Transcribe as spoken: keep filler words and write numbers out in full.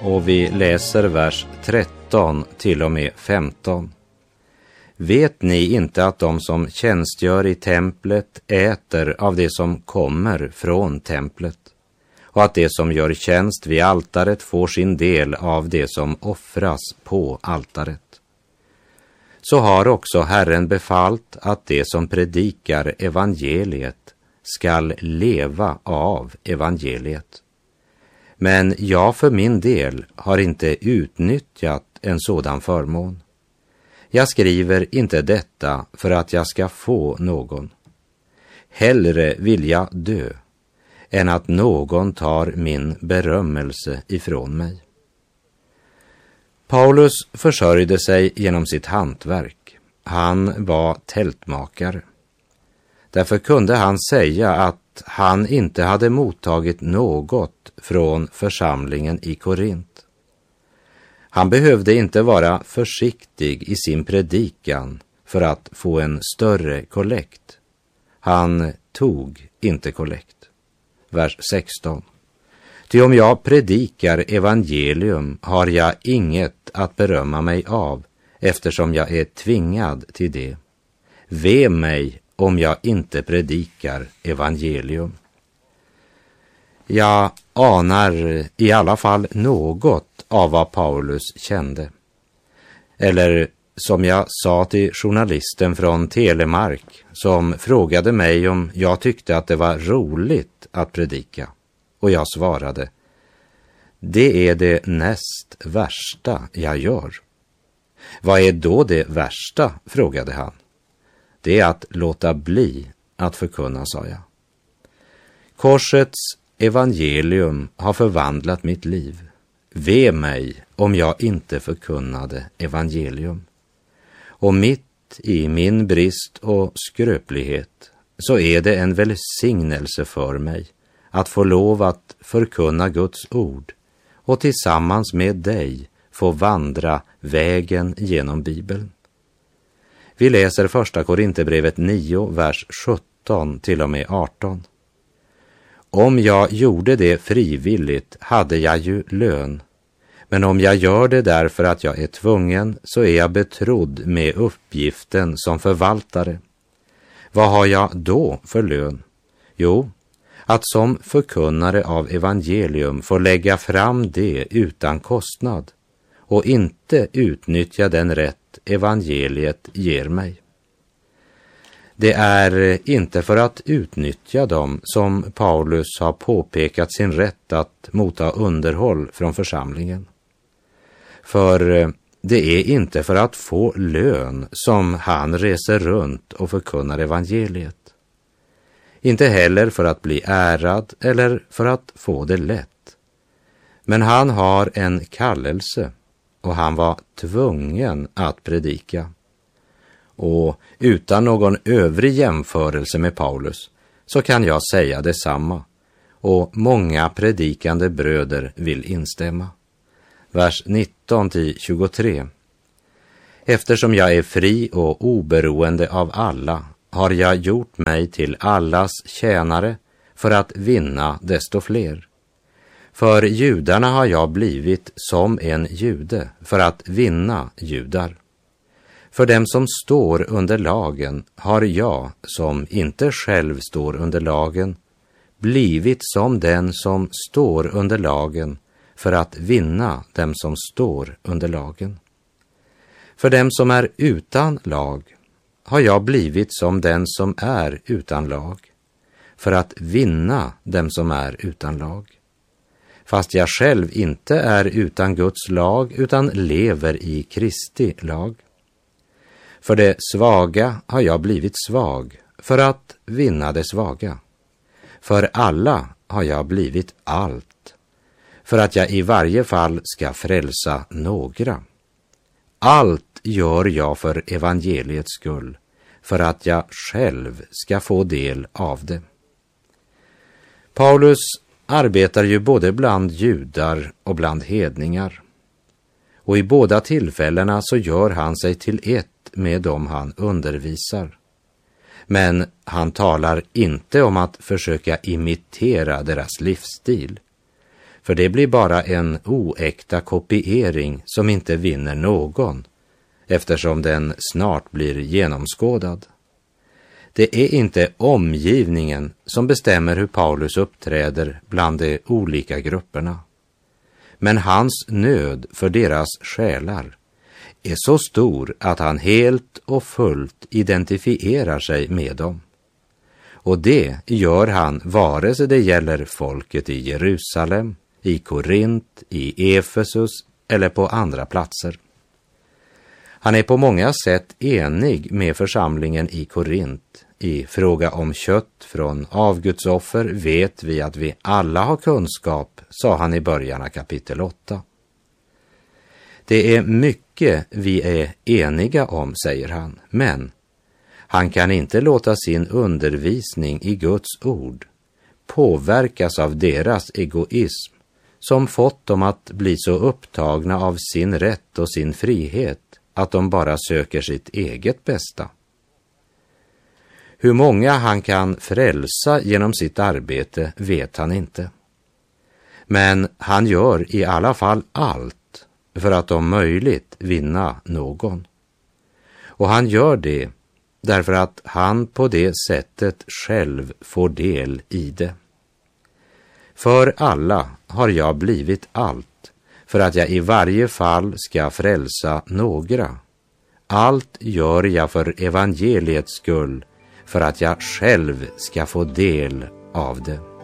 och vi läser vers tretton till och med femton. Vet ni inte att de som tjänstgör i templet äter av det som kommer från templet, och att det som gör tjänst vid altaret får sin del av det som offras på altaret? Så har också Herren befallt att det som predikar evangeliet skall leva av evangeliet. Men jag för min del har inte utnyttjat en sådan förmån. Jag skriver inte detta för att jag ska få någon. Hellre vill jag dö än att någon tar min berömmelse ifrån mig. Paulus försörjde sig genom sitt hantverk. Han var tältmakare. Därför kunde han säga att han inte hade mottagit något från församlingen i Korint. Han behövde inte vara försiktig i sin predikan för att få en större kollekt. Han tog inte kollekt. Vers sexton. Ty om jag predikar evangelium har jag inget att berömma mig av, eftersom jag är tvingad till det. Ve mig om jag inte predikar evangelium. Jag anar i alla fall något av vad Paulus kände. Eller som jag sa till journalisten från Telemark som frågade mig om jag tyckte att det var roligt att predika. Och jag svarade, det är det näst värsta jag gör. Vad är då det värsta, frågade han. Det är att låta bli att förkunna, sa jag. Korsets evangelium har förvandlat mitt liv. Ve mig om jag inte förkunnade evangelium. Och mitt i min brist och skröplighet så är det en välsignelse för mig att få lov att förkunna Guds ord och tillsammans med dig få vandra vägen genom Bibeln. Vi läser första Korinthierbrevet nio, vers sjutton till och med arton. Om jag gjorde det frivilligt hade jag ju lön, men om jag gör det därför att jag är tvungen så är jag betrodd med uppgiften som förvaltare. Vad har jag då för lön? Jo, att som förkunnare av evangelium få lägga fram det utan kostnad och inte utnyttja den rätt evangeliet ger mig. Det är inte för att utnyttja dem som Paulus har påpekat sin rätt att motta underhåll från församlingen. För det är inte för att få lön som han reser runt och förkunnar evangeliet. Inte heller för att bli ärad eller för att få det lätt. Men han har en kallelse och han var tvungen att predika. Och utan någon övrig jämförelse med Paulus så kan jag säga detsamma. Och många predikande bröder vill instämma. Vers nitton till tjugotre. Eftersom jag är fri och oberoende av alla har jag gjort mig till allas tjänare för att vinna desto fler. För judarna har jag blivit som en jude för att vinna judar. För dem som står under lagen har jag, som inte själv står under lagen, blivit som den som står under lagen för att vinna dem som står under lagen. För dem som är utan lag har jag blivit som den som är utan lag, för att vinna dem som är utan lag. Fast jag själv inte är utan Guds lag utan lever i Kristi lag. För det svaga har jag blivit svag, för att vinna det svaga. För alla har jag blivit allt, för att jag i varje fall ska frälsa några. Allt gör jag för evangeliets skull, för att jag själv ska få del av det. Paulus arbetar ju både bland judar och bland hedningar. Och i båda tillfällena så gör han sig till ett med dem han undervisar. Men han talar inte om att försöka imitera deras livsstil. för det blir bara en oäkta kopiering som inte vinner någon, eftersom den snart blir genomskådad. Det är inte omgivningen som bestämmer hur Paulus uppträder bland de olika grupperna, men hans nöd för deras själar är så stor att han helt och fullt identifierar sig med dem. Och det gör han vare sig det gäller folket i Jerusalem, i Korint, i Efesus eller på andra platser. Han är på många sätt enig med församlingen i Korint. I fråga om kött från avgudsoffer vet vi att vi alla har kunskap, sa han i början av kapitel åtta. Det är mycket vi är eniga om, säger han, men han kan inte låta sin undervisning i Guds ord påverkas av deras egoism som fått dem att bli så upptagna av sin rätt och sin frihet att de bara söker sitt eget bästa. Hur många han kan frälsa genom sitt arbete vet han inte. Men han gör i alla fall allt för att om möjligt vinna någon. Och han gör det därför att han på det sättet själv får del i det. För alla har jag blivit allt, för att jag i varje fall ska frälsa några. Allt gör jag för evangeliets skull, för att jag själv ska få del av det.